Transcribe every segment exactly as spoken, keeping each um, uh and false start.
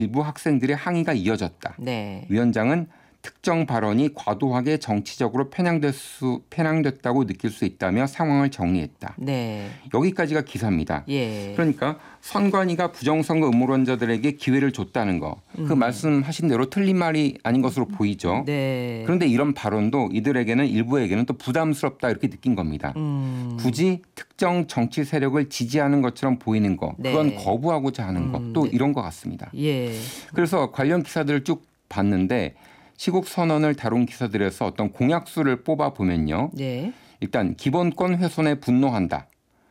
일부 학생들의 항의가 이어졌다. 네. 위원장은 특정 발언이 과도하게 정치적으로 편향될 수, 편향됐다고 느낄 수 있다며 상황을 정리했다. 네. 여기까지가 기사입니다. 예. 그러니까 선관위가 부정선거 음모론자들에게 기회를 줬다는 거. 그 음. 말씀하신 대로 틀린 말이 아닌 것으로 보이죠. 네. 그런데 이런 발언도 이들에게는 일부에게는 또 부담스럽다 이렇게 느낀 겁니다. 음. 굳이 특정 정치 세력을 지지하는 것처럼 보이는 거. 그건 네. 거부하고자 하는 것. 음, 또 네. 이런 것 같습니다. 예. 그래서 관련 기사들을 쭉 봤는데 시국 선언을 다룬 기사들에서 어떤 공약수를 뽑아보면요. 네. 일단 기본권 훼손에 분노한다.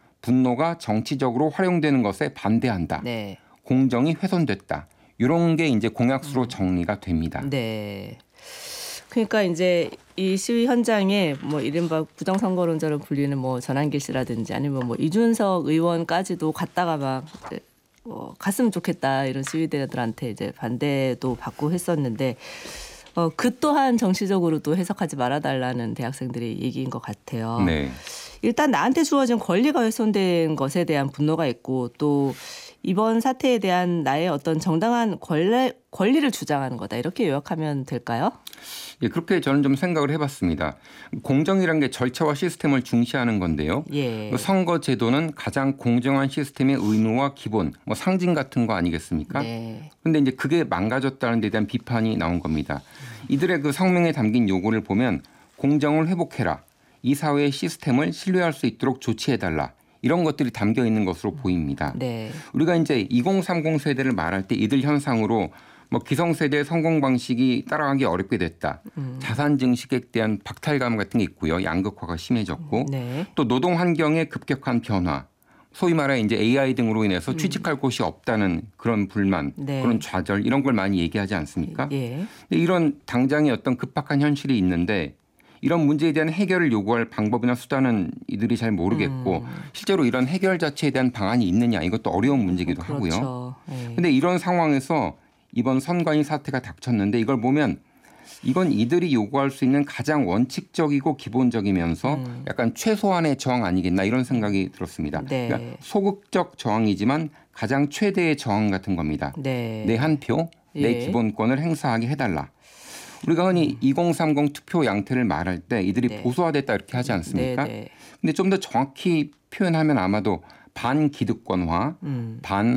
분노가 정치적으로 활용되는 것에 반대한다. 네. 공정이 훼손됐다. 이런 게 이제 공약수로 정리가 됩니다. 네. 그러니까 이제 이 시위 현장에 뭐 이른바 부정선거론자로 불리는 뭐 전한길 씨라든지 아니면 뭐 이준석 의원까지도 갔다가 막 이제 뭐 갔으면 좋겠다 이런 시위대들한테 이제 반대도 받고 했었는데 어, 그 또한 정치적으로도 해석하지 말아달라는 대학생들의 얘기인 것 같아요. 네. 일단 나한테 주어진 권리가 훼손된 것에 대한 분노가 있고 또 이번 사태에 대한 나의 어떤 정당한 권리, 권리를 주장하는 거다. 이렇게 요약하면 될까요? 예, 그렇게 저는 좀 생각을 해봤습니다. 공정이란 게 절차와 시스템을 중시하는 건데요. 예. 선거 제도는 가장 공정한 시스템의 의무와 기본, 뭐 상징 같은 거 아니겠습니까? 네. 그런데 이제 그게 망가졌다는 데 대한 비판이 나온 겁니다. 이들의 그 성명에 담긴 요구를 보면 공정을 회복해라. 이 사회의 시스템을 신뢰할 수 있도록 조치해달라. 이런 것들이 담겨 있는 것으로 보입니다. 네. 우리가 이제 이공삼공 세대를 말할 때 이들 현상으로 뭐 기성세대의 성공 방식이 따라가기 어렵게 됐다. 음. 자산 증식에 대한 박탈감 같은 게 있고요. 양극화가 심해졌고 네. 또 노동 환경의 급격한 변화. 소위 말해 이제 에이아이 등으로 인해서 취직할 곳이 없다는 그런 불만, 네. 그런 좌절 이런 걸 많이 얘기하지 않습니까? 예. 근데 이런 당장의 어떤 급박한 현실이 있는데 이런 문제에 대한 해결을 요구할 방법이나 수단은 이들이 잘 모르겠고 음. 실제로 이런 해결 자체에 대한 방안이 있느냐 이것도 어려운 문제이기도 하고요. 그렇죠. 예. 그런데 이런 상황에서 이번 선관위 사태가 닥쳤는데 이걸 보면 이건 이들이 요구할 수 있는 가장 원칙적이고 기본적이면서 음. 약간 최소한의 저항 아니겠나 이런 생각이 들었습니다. 네. 그러니까 소극적 저항이지만 가장 최대의 저항 같은 겁니다. 네. 내 한 표, 내 예. 기본권을 행사하게 해달라. 우리가 흔히 이공삼공 투표 양태를 말할 때 이들이 네. 보수화됐다 이렇게 하지 않습니까? 네, 네. 근데 좀 더 정확히 표현하면 아마도 반기득권화, 음.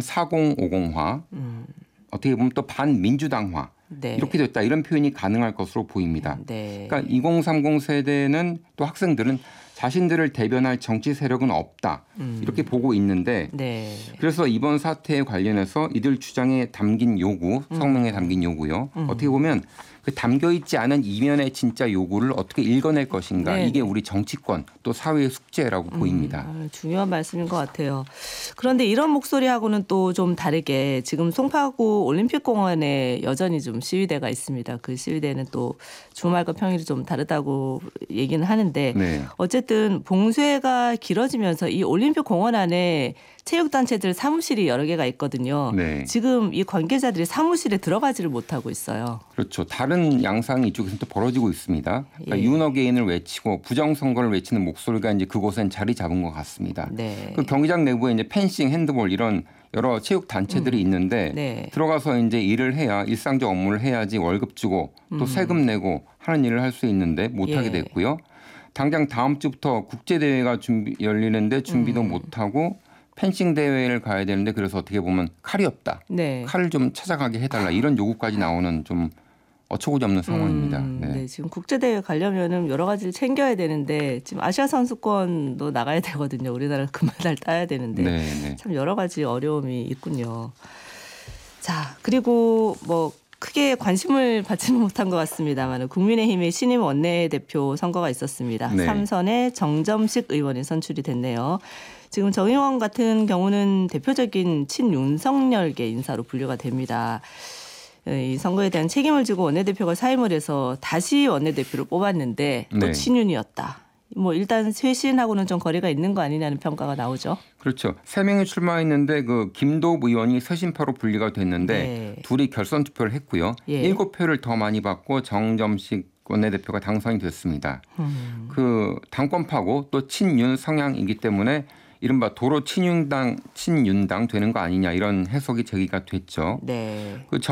반사공오공화, 음. 어떻게 보면 또 반민주당화 네. 이렇게 됐다 이런 표현이 가능할 것으로 보입니다. 네. 그러니까 이공삼공 세대는 또 학생들은 자신들을 대변할 정치 세력은 없다 음. 이렇게 보고 있는데 네. 그래서 이번 사태에 관련해서 이들 주장에 담긴 요구, 성명에 담긴 요구요. 음. 어떻게 보면 그 담겨 있지 않은 이면의 진짜 요구를 어떻게 읽어낼 것인가. 네. 이게 우리 정치권 또 사회의 숙제라고 음, 보입니다. 아, 중요한 말씀인 것 같아요. 그런데 이런 목소리하고는 또 좀 다르게 지금 송파구 올림픽공원에 여전히 좀 시위대가 있습니다. 그 시위대는 또 주말과 평일이 좀 다르다고 얘기는 하는데 네. 어쨌든 봉쇄가 길어지면서 이 올림픽공원 안에 체육단체들 사무실이 여러 개가 있거든요. 네. 지금 이 관계자들이 사무실에 들어가지를 못하고 있어요. 그렇죠. 다른 양상이 이쪽에서 또 벌어지고 있습니다. 그러니까 예. 윤어게인을 외치고 부정선거를 외치는 목소리가 이제 그곳엔 자리 잡은 것 같습니다. 네. 그 경기장 내부에 이제 펜싱, 핸드볼 이런 여러 체육 단체들이 음. 있는데 네. 들어가서 이제 일을 해야 일상적 업무를 해야지 월급 주고 또 음. 세금 내고 하는 일을 할 수 있는데 못하게 예. 됐고요. 당장 다음 주부터 국제 대회가 준비 열리는데 준비도 음. 못하고 펜싱 대회를 가야 되는데 그래서 어떻게 보면 칼이 없다. 네. 칼을 좀 찾아가게 해달라 이런 요구까지 나오는 좀 어처구니 없는 상황입니다. 음, 네. 네, 지금 국제대회 가려면은 여러 가지를 챙겨야 되는데 지금 아시아 선수권도 나가야 되거든요. 우리나라 금메달 따야 되는데 네, 네. 참 여러 가지 어려움이 있군요. 자, 그리고 뭐 크게 관심을 받지는 못한 것 같습니다만 국민의힘의 신임 원내대표 선거가 있었습니다. 네. 삼선의 정점식 의원이 선출이 됐네요. 지금 정 의원 같은 경우는 대표적인 친윤석열계 인사로 분류가 됩니다. 이 선거에 대한 책임을 지고 원내대표가 사임을 해서 다시 원내대표를 뽑았는데 또 네. 친윤이었다. 뭐 일단 쇄신하고는 좀 거리가 있는 거 아니냐는 평가가 나오죠. 그렇죠. 세 명이 출마했는데 그 김도읍 의원이 쇄신파로 분리가 됐는데 네. 둘이 결선 투표를 했고요. 예. 일곱 표를 더 많이 받고 정점식 원내대표가 당선이 됐습니다. 음. 그 당권파고 또 친윤 성향이기 때문에 이른바 도로 친윤당 친윤당 되는 거 아니냐 이런 해석이 제기가 됐죠. 네. 그